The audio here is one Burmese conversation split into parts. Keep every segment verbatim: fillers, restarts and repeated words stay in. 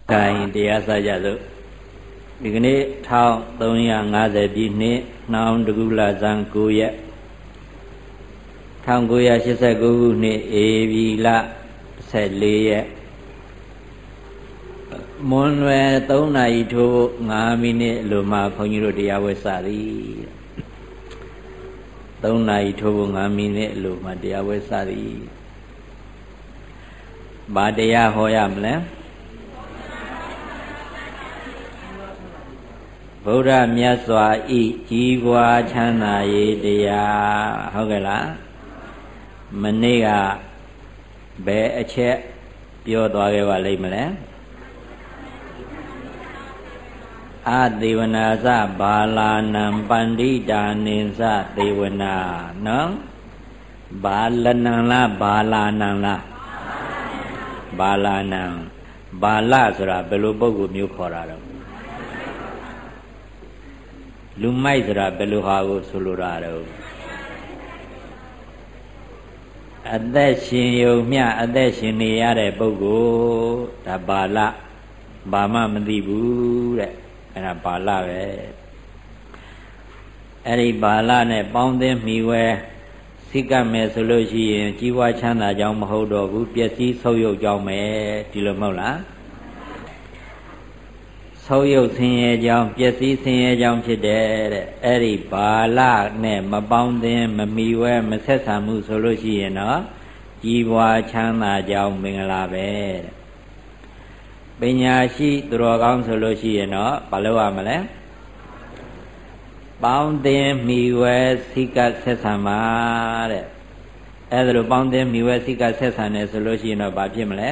ကိုင်တရားစကြစို့ဒီကနေ့တစ်ထောင်သုံးရာငါးဆယ်ပြည့်နှစ်နှောင်းတကူလဇန်ကိုရက်တစ်ထောင်ကိုရာရှစ်ဆယ်ကိုခုနှစ်ဧပြီလဆယ်လေးရက်မွန်လွယ်သုံးနာရီထိုးငါးမိနစ်လိုမှဘုန်းကြီးတို့တရားဝဲစသည်သုံးနာရီထိုးဖို့ငါးမိနစ်လိုမှတရားဝဲစသည်ဘာတရားဟောရမလဲဗုဒ္ဓမြတ်စွာဤကြီးပွားချမ်းသာရေးတရားဟုတ်ကဲ့လားမနေ့ကဘယ်အချက်ပြောသွားခဲ့ပါလိမ့်မလဲအသေဝနာသဘာလာနံပန္တိတာနိသသေဝနာနော်ဘာလနံလားဘာလာနံလားဘာလာနံဘာလဆိုတာဘယ်လိုပုဂ္ဂိုလ်မျိုးခေါ်တာတော့လူမိုက်ဆိုတာဘယ်လိုဟာကိုဆိုလိုတာတော့အသက်ရှင်ယုံမြအသက်ရှင်နေရတဲ့ပုဂ္ဂိုလ်ဒါဘာလဘာမှမသိဘူးတဲ့အဲ့ဒါဘာလပဲအဲ့ဒီဘာလနဲ့ပေါင်းသင်းမိဝဲစိတ်ကမယ်ဆိုလို့ရှိရင်ကြီးပွားချမ်းသာကြောင်းမဟုတ်တော့ဘူးပျက်စီးဆုပ်ယုပ်ကြောင်းပဲဒီလိုမဟုတ်လားဆုပ်ယုပ်ဆင်းရဲကြောင်းပျက်စီးဆင်းရဲကြောင်းဖြစ်တယ်တဲ့အဲ့ဒီဘာလနဲ့မပေါင်းသင်းမမီဝဲမဆက်ဆံမှုဆိုလို့ရှိရင်တော့ကြီးပွားချမ်းသာကြောင်းမင်္ဂလာပဲတဲ့ပညာရှိသူတော်ကောင်းဆိုလို့ရှိရင်တော့ဘာလို့ရမလဲပေါင်းသင်းမိဝဲစိကဆက်ဆံပါတဲ့အဲ့ဒါလိုပေါင်းသင်းမိဝဲစိကဆက်ဆံတယ်ဆိုလို့ရှိရင်တော့ဘာဖြစ်မလဲ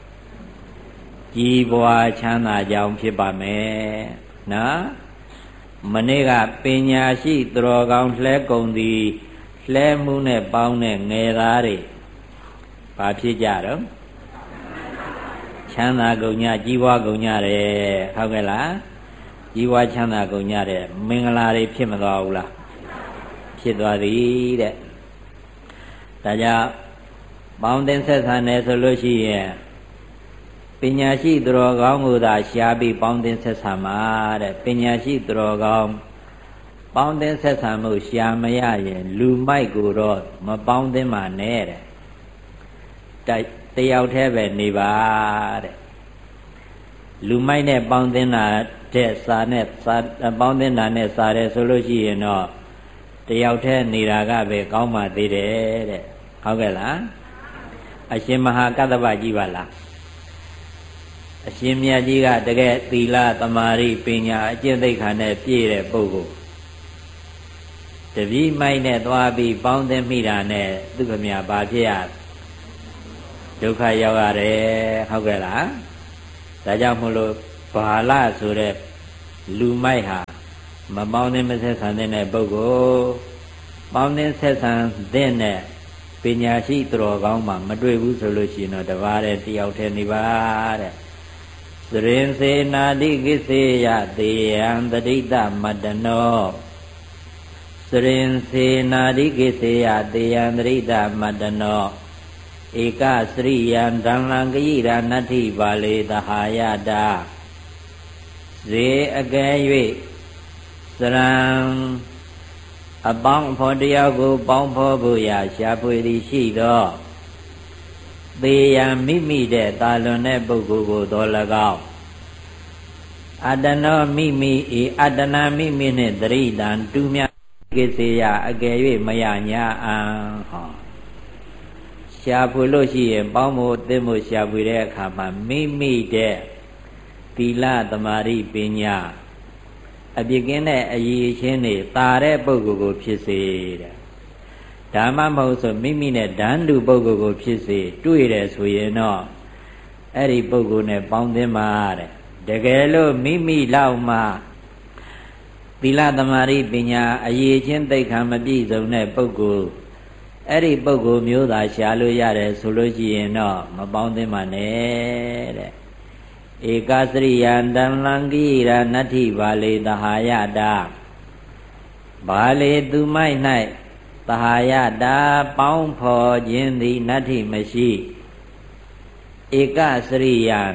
ကြီးပွားချမ်းသာကြောင်းဖြစ်ပါမယ်နော်မနေ့ကပညာရှိသူတော်ကောင်းလှဲကုန်သည်လှဲမှုနဲ့ပေါင်းတဲ့ငယ်သားတွေဘာဖြစ်ကြတော့ချမ်းသာကုန်ညကြီးပွားကုန်ညတယ်ဟုတ်ကဲ့လားကြီးပွားချမ်းသာကုန်ညတဲ့မင်္ဂလာတွေဖြစ်မသွားဘူးလားဖြစ်သွားသည်တဲ့ဒါကြောင့်ပေါင်းတင်ဆက်ဆံတယ်ဆိုလို့ရှိရင်ပညာရှိသူတော်ကောင်းကိုသာရှားပြီးပေါင်းတင်ဆက်ဆံမှာတဲ့ပညာရှိသူတော်ကောင်းပေါင်းတင်ဆက်ဆံမှုရှားမရရင်လူမိုက်ကိုတော့မပေါင်းတင်မှာနဲ့တဲ့တိုက်တယောက်တည်းပဲနေပါတဲ့လူမိုက်နဲ့ပေါင်းတင်တာတဲ့စာနဲ့စာပေါင်းတင်တာနဲ့စာတယ်ဆိုလို့ရှိရင်တော့တယောက်တည်းနေတာကပဲကောင်းမှသေးတယ်တဲ့ဟုတ်ကဲ့လားအရှင်မဟာကတ္တဗကြီးပါလားအရှင်မြတ်ကြီးကတကယ်သီလသမာဓိပညာအကျင့်သိက္ခာနဲ့ပြည့်တဲ့ပုဂ္ဂိုလ်တပည့်မိုက်နဲ့သွားပြီးပေါင်းသင်းမိတာနဲ့သူခမညာဘာဖြစ်ရဒုက္ခရောက်ရတယ်ဟုတ်ကဲ့လားဒါကြောင့်မို့လို့ဘာလဆိုတဲ့လူမိုက်ဟာမပေါင်းသင်းမဆက်ဆံတဲ့ပုဂ္ဂိုလ်ပေါင်းသင်းဆက်ဆံတဲ့နဲ့ပညာရှိသူတော်ကောင်းမှမတွေ့ဘူးဆိုလို့ရှိရင်တော့တပါးတဲ့တယောက်တည်းနေပါတဲ့သရင်စေနာတိကိစေယတေယံတတိတမတ္တနောသရင်စေနာတိကိစေယတေယံတတိတမတ္တနောဧကစရိယံဒံလံကိရာနတ္ထိပါလေသဟာယတာဇေအကယ်၍သရံအပေါင်းအဖော်တယောက်ကိုပေါင်းဖော်ဖို့ရာရှားဖွေသည်ရှိသောသေယံမိမိတဲ့တာလွန်တဲ့ပုဂ္ဂိုလ်ကိုတော်၎င်းအတ္တနောမိမိဤအတ္တနာမိမိနှင့်တရိတံတူမြကိစေယအကယ်၍မယညာအံဟောရှားဖွေလို့ရှိရင်ပေါင်းဖို့သိဖို့ရှားဖွေတဲ့အခါမှာမိမိတဲ့သီလသမာဓိပညာအပြစ်ကင်းတဲ့အရေးချင်းတွေတာတဲ့ပုဂ္ဂိုလ်ကိုဖြစ်စေတဲ့ဓမ္မမဟုတ်ဆိုမိမိနဲ့ဓာန်တူပုဂ္ဂိုလ်ကိုဖြစ်စေတွေ့တယ်ဆိုရင်တော့အဲ့ဒီပုဂ္ဂိုလ်နဲ့ပေါင်းသင်းပါတဲ့တကယ်လို့မိမိလောက်မှသီလသမာဓိပညာအရေးချင်းသိက္ခာမပြည့်စုံတဲ့ပုဂ္ဂိုလ်အဲ့ဒီပုဂ္ဂိုလ်မျိုးသာရှားလို့ရတယ်ဆိုလို့ရှိရင်တော့မပေါင်းသင်းပါနဲ့တဲ့ဧကစရိယံတံလံကိရာနတ္ထိပါလေသဟာယတာပါလေသူမိုက်၌သဟာယတာပေါင်းဖော်ခြင်းသည်နတ္ထိမရှိဧကစရိယံ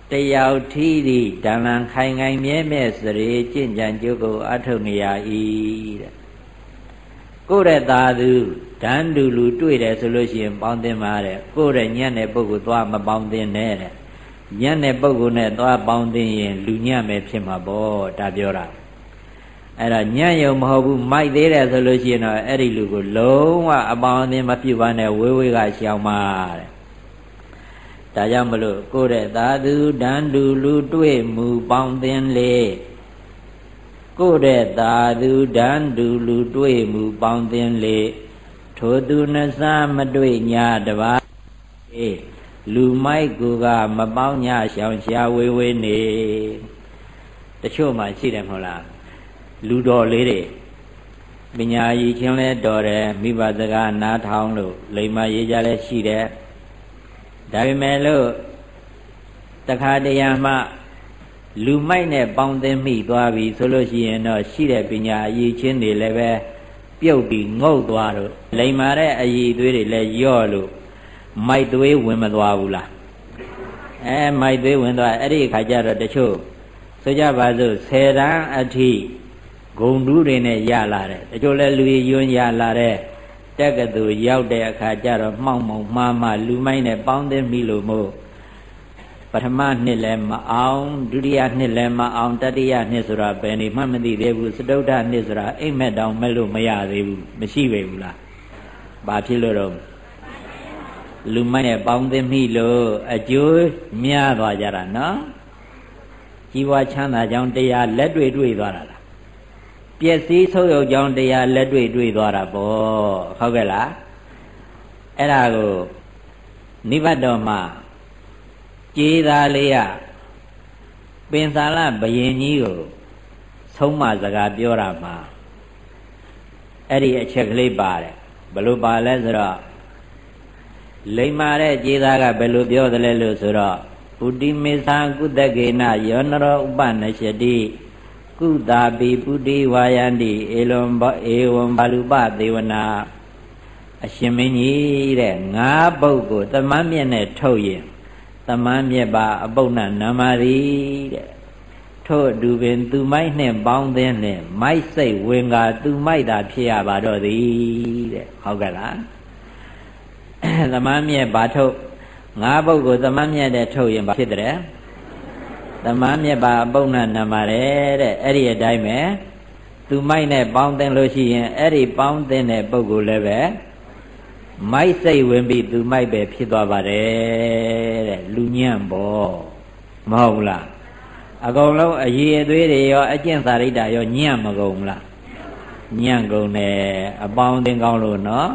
တယောက်ထီးသည်တန်လန်ခိုင်ခိုင်မြဲမြဲစရေကျင့်ကြံကြုတ်ကိုအထုတ်နေရ၏တဲ့ကိုယ့်ရဲ့သာသူဓာန်တူလူတွေ့တယ်ဆိုလို့ရှိရင်ပေါင်းသင်းပါတဲ့ကိုယ့်ရဲ့ညံ့တဲ့ပုဂ္ဂိုလ်သွားမပေါင်းသင်းနဲ့တဲ့ညံ့တဲ့ပုဂ္ဂိုလ်နဲ့သွားပေါင်းသင်းရင်လူညံ့မယ်ဖြစ်မှာပေါ့ဒါပြောတာအဲ့တော့ညံ့ယုံမဟုတ်ဘူးမိုက်သေးတယ်ဆိုလို့ရှိရင်တော့အဲ့ဒီလူကိုလုံးဝအပေါင်းအသင်းမပြုတ်ပါနဲ့ဝေးဝေးကရှောင်ပါတဲ့ဒါကြောင့်မလို့ကိုယ့်ရဲ့သာသူဓာန်တူလူတွေ့မှုပေါင်းသင်းလေကိုယ့်ရဲ့သာသူဓာန်တူလူတွေ့မှုပေါင်းသင်းလေထိုသူနှစားမတွေ့ညာတပါးအေးလူမိုက်ကူကမပေါင်းညရှောင်ရှားဝေးဝေးနေတချို့မှရှိတယ်မဟုတ်လားလူတော်လေးတွေပညာရည်ချင်းလဲတော်တယ်မိဘစကားနားထောင်လို့လိမ္မာရေးကြလဲရှိတယ်ဒါပေမဲ့လို့တခါတရံမှလူမိုက်နဲ့ပေါင်းသင်းမိသွားပြီဆိုလို့ရှိရင်တော့ရှိတဲ့ပညာအရည်ချင်းတွေလည်းပဲပြုတ်ပြီးငုတ်သွားလို့လိမ္မာတဲ့အရည်သွေးတွေလည်းယော့လို့မိုက်သွေးဝင်မသွားဘူးလားအဲမိုက်သွေးဝင်သွားအဲ့ဒီအခါကျတော့တချို့ဆိုကြပါစို့ဆယ်တန်းအထိဂုံတူးတွေနဲ့ရလာတယ်တချို့လည်းလူရည်ယွန်းရလာတဲ့တက္ကသိုလ်ရောက်တဲ့အခါကျတော့မှောင်မှောင်မှားမှလူမိုက်နဲ့ပေါင်းသင်းမိလို့မို့ပထမနှစ်လည်းမအောင်ဒုတိယနှစ်လည်းမအောင်တတိယနှစ်ဆိုတာဘယ်နေမှမသိသေးဘူးစတုတ္ထနှစ်ဆိုတာအိမ်မက်တောင်မဲ့လို့မရသေးဘူးမရှိပေဘူးလားဘာဖြစ်လို့တော့လူမိုက်နဲ့ပေါင်းသင်းမိလို့အကျိုးများသွားကြတာနော်ကြီးပွားချမ်းသာကြောင်းတရားလက်တွေ့တွေ့သွားတာလားပျက်စီးဆုပ်ယုပ်ကြောင်းတရားလက်တွေ့တွေ့သွားတာပေါ့ဟုတ်ကဲ့လားအဲ့ဒါကိုနိဗ္ဗာန်တော်မှာကြေးသားလေးရပင်သာလဘယင်ကြီးကိုဆုံးမစကားပြောတာမှာအဲ့ဒီအချက်ကလေးပါတယ်ဘယ်လိုပါလဲဆိုတော့လိမ္မာတဲ့ကြေးသားကဘယ်လိုပြောသလဲလို့ဆိုတော့ပုတိမေသာကုတကေနယောနရောဥပနရှတိကုတာပိပုတိဝါယန္တိဧလွန်ဧဝံဘာလူပသေဝနာအရှင်မင်းကြီးတဲ့ငါးပုတ်ကိုသမမ်းမြက်နဲ့ထုတ်ရင်သမမ်းမြက်ပါအပုပ်နာနမသည်တဲ့ထို့အတူပင်သူမိုက်နှင့်ပေါင်းသင်းနှင့်မိုက်စိတ်ဝင်ကသူမိုက်တာဖြစ်ရပါတော့သည်တဲ့ဟုတ်ကဲ့လားသမမ်းမြက်ပါထုတ်ငါးပုတ်ကိုသမမ်းမြက်နဲ့ထုတ်ရင်ဘာဖြစ်တဲ့သမမ်းမြက်ပါအပုပ်နာနမတယ်တဲ့အဲ့ဒီအတိုင်းပဲသူမိုက်နဲ့ပေါင်းသင်းလို့ရှိရင်အဲ့ဒီပေါင်းသင်းတဲ့ပုဂ္ဂိုလ်လည်းပဲမိုက်စိတ်ဝင်ပြီးသူမိုက်ပဲဖြစ်သွားပါတယ်တဲ့လူညံ့ပေါ့မဟုတ်လားအကုန်လုံးအရည်အသွေးတွေရောအကျင့်စာရိတ္တရောညံ့မကုန်လားညံ့ကုန်တယ်အပေါင်းသင်းကောင်းလို့နော်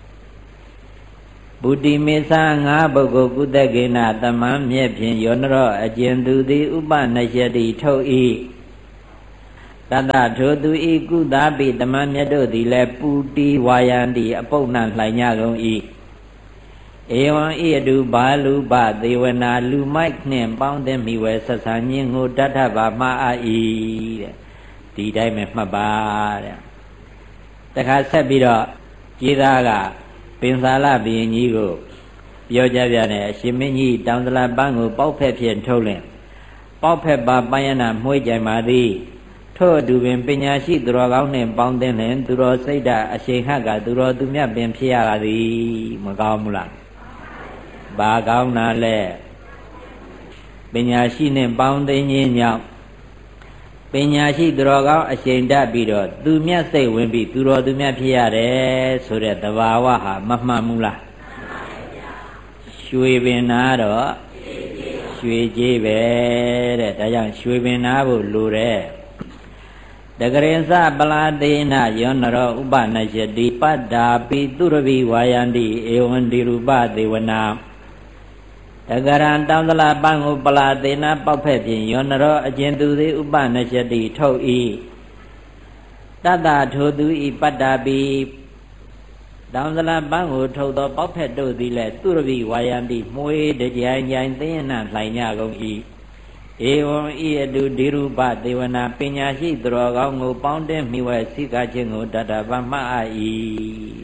ဗုဒ္ဓိမေသာငါးပုဂ္ဂိုလ်ကုသကေနသမမ်းမြက်ဖြင့်ယောနရောအကျဉ်သူသည်ဥပနရှတိထုတ်၏တတထိုသူဤကုသပိသမမ်းမြတ်တို့သည်လည်းပူတီဝါယန္တိအပုပ်နှံလှိုင်ညကုန်၏ဧဝံဤအတုဘာလူပသေဝနာလူမိုက်နှင့်ပေါင်းသင်းမိဝဲဆက်ဆံခြင်းကိုတတ်ထပါမှာအာ၏တဲ့ဒီတိုင်းပဲမှတ်ပါတဲ့တခါဆက်ပြီးတော့ကျေးသားကပင်သာလဘုရင်ကြီးကိုပြောကြပြတယ်အရှင်မင်းကြီးတောင်သလပန်းကိုပေါက်ဖက်ဖြင့်ထုတ်လင်ပေါက်ဖက်ပါပန်းရနာမှုေးကြိုင်ပါသည်ထို့အတူပင်ပညာရှိသူတော်ကောင်းနှင့်ပေါင်းသင်းလင်သူတော်စိတ်ဓာတ်အရှိန်ဟကသူတော်သူမြတ်ပင်ဖြစ်ရပါသည်မကောင်းဘူးလားဘာကောင်းတာလဲပညာရှိနှင့်ပေါင်းသင်းခြင်းကြောင့်ပညာရှိသူတော်ကောင်းအရှိန်တတ်ပြီးတော့သူမြတ်စိတ်ဝင်ပြီးသူတော်သူမြတ်ဖြစ်ရတယ်ဆိုတဲ့သဘာဝဟာမမှန်ဘူးလားရွှေပင်နာတော့ရွှေကြီးပဲတဲ့ဒါကြောင့်ရွှေပင်နာဖို့လိုတယ်တကရင်စပလာသေနယောနရောဥပနရှတိပတ္တာပိသူရဝိဝါယန္တိဧဝံဒီရူပသေဝနာတကရံတောင်းတလာပန်းကိုပလာသေနပေါက်ဖက်ဖြင့်ယောနရောအကျဉ်သူသည်ဥပနရှတိထုတ်၏တတ္တထိုသူဤပတ္တာပိတောင်းတလာပန်းကိုထုတ်သောပေါက်ဖက်တို့သည်လည်းသူရဝိဝါယန္တိမွေးတကြိုင်ကြိုင်သိယနာလှိုင်ညကုန်၏ဧဝံဤအတုဒီရူပသေဝနာပညာရှိသူတော်ကောင်းကိုပေါင်းတဲ့မိဝဲစိကခြင်းကိုတတ္တဗမအပ်၏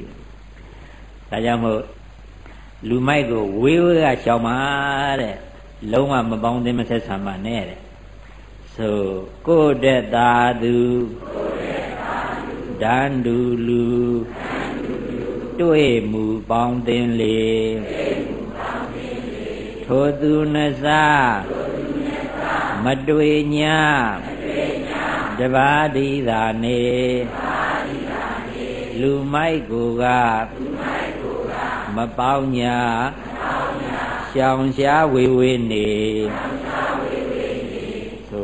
ဒါကြောင့်မို့လူမိုက်ကိုဝေးဝေးကရှောင်ပါတဲ့လုံးဝမပေါင်းသင်းမဆက်ဆံပါနဲ့တဲ့ဆိုကိုယ်တဲ့သာသူဒန်းတူလူတွေ့မှုပေါင်းသင်းလေထိုသူနှစားမတွေ့ညာတပါးဒီသာနေလူမိုက်ကိုကမပေါင်းညာရှောင်ရှားဝေဝေနေ